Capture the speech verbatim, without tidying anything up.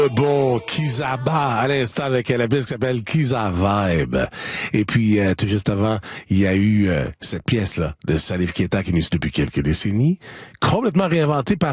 Bon, Kizaba, à l'instant avec la pièce qui s'appelle Kiza Vibe. Et puis, euh, tout juste avant, il y a eu euh, cette pièce-là de Salif Keita qui nous suit depuis quelques décennies, complètement réinventée par